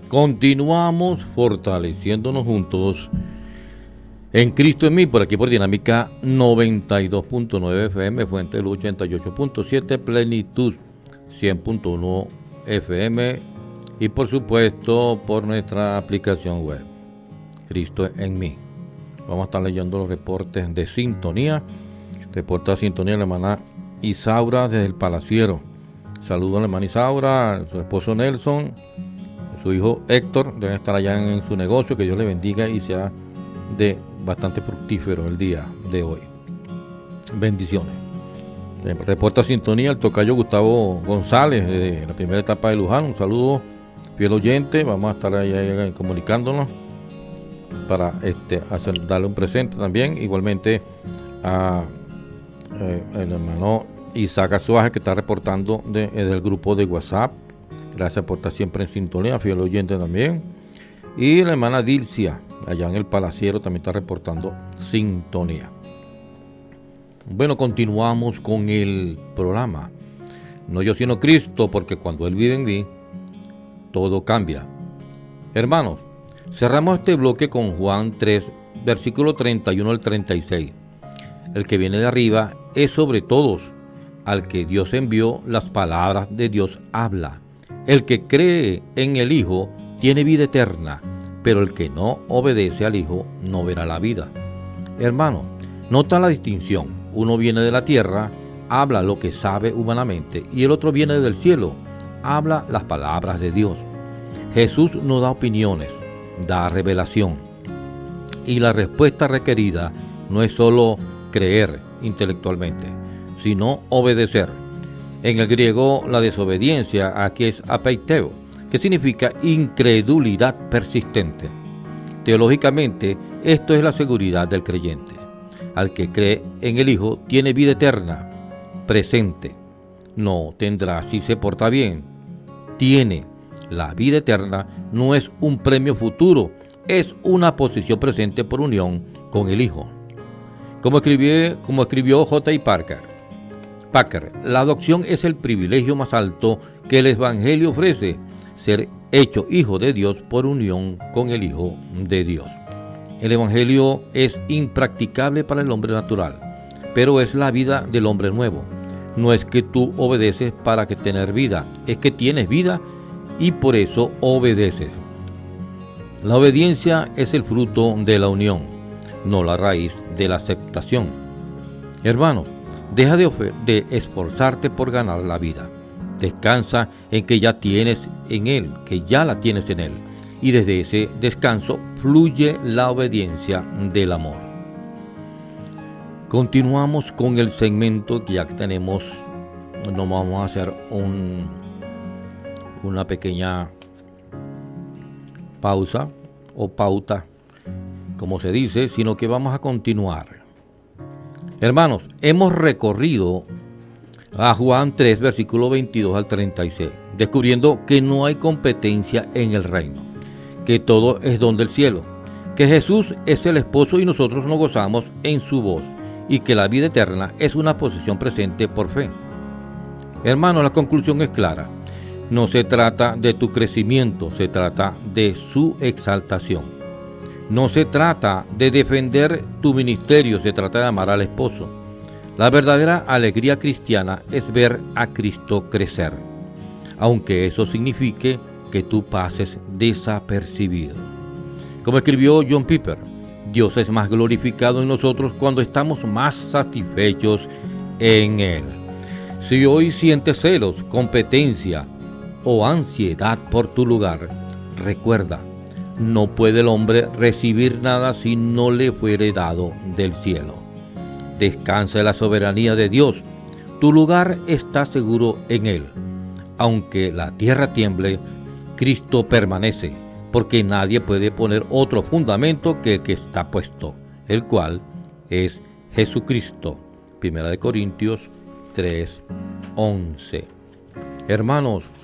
Continuamos fortaleciéndonos juntos en Cristo en mí, por aquí por Dinámica 92.9 FM, Fuente del 88.7, Plenitud 100.1 FM y por supuesto por nuestra aplicación web, Cristo en mí. Vamos a estar leyendo los reportes de sintonía. Reporta de sintonía la hermana Isaura desde el Palaciero. Saludos a la hermana Isaura, a su esposo Nelson, su hijo Héctor, deben estar allá en su negocio, que Dios le bendiga y sea de bastante fructífero el día de hoy. Bendiciones. Reporta sintonía el tocayo Gustavo González de la primera etapa de Luján. Un saludo, fiel oyente. Vamos a estar ahí comunicándonos para darle un presente también. Igualmente a el hermano Isaac Azuaje, que está reportando del grupo de WhatsApp. Gracias por estar siempre en sintonía, fiel oyente también. Y la hermana Dilcia, allá en el Palaciero, también está reportando sintonía. Bueno, continuamos con el programa. No yo sino Cristo, porque cuando Él vive en mí, todo cambia. Hermanos, cerramos este bloque con Juan 3, versículo 31 al 36. El que viene de arriba es sobre todos. Al que Dios envió, las palabras de Dios habla. El que cree en el Hijo tiene vida eterna, pero el que no obedece al Hijo no verá la vida. Hermano, nota la distinción. Uno viene de la tierra, habla lo que sabe humanamente, y el otro viene del cielo, habla las palabras de Dios. Jesús no da opiniones, da revelación. Y la respuesta requerida no es solo creer intelectualmente, sino obedecer. En el griego, la desobediencia aquí es apeiteo, que significa incredulidad persistente. Teológicamente, esto es la seguridad del creyente. Al que cree en el Hijo tiene vida eterna, presente. No tendrá si se porta bien. Tiene. La vida eterna no es un premio futuro, es una posición presente por unión con el Hijo. Como escribió J.I. Packer, la adopción es el privilegio más alto que el Evangelio ofrece, ser hecho hijo de Dios por unión con el Hijo de Dios. El Evangelio es impracticable para el hombre natural, pero es la vida del hombre nuevo. No es que tú obedeces para que tener vida, es que tienes vida y por eso obedeces. La obediencia es el fruto de la unión, no la raíz de la aceptación. Hermanos, deja de esforzarte por ganar la vida. Descansa en que ya tienes en Él, que ya la tienes en Él. Y desde ese descanso fluye la obediencia del amor. Continuamos con el segmento que ya tenemos. No vamos a hacer una pequeña pausa o pauta, como se dice, sino que vamos a continuar. Hermanos, hemos recorrido a Juan 3, versículo 22 al 36, descubriendo que no hay competencia en el reino, que todo es don del cielo, que Jesús es el esposo y nosotros nos gozamos en su voz, y que la vida eterna es una posición presente por fe. Hermanos, la conclusión es clara. No se trata de tu crecimiento, se trata de su exaltación. No se trata de defender tu ministerio, se trata de amar al esposo. La verdadera alegría cristiana es ver a Cristo crecer, aunque eso signifique que tú pases desapercibido. Como escribió John Piper, Dios es más glorificado en nosotros cuando estamos más satisfechos en Él. Si hoy sientes celos, competencia o ansiedad por tu lugar, recuerda, no puede el hombre recibir nada si no le fuere dado del cielo. Descansa en la soberanía de Dios. Tu lugar está seguro en Él. Aunque la tierra tiemble, Cristo permanece, porque nadie puede poner otro fundamento que el que está puesto, el cual es Jesucristo. 1 Corintios 3:11. Hermanos,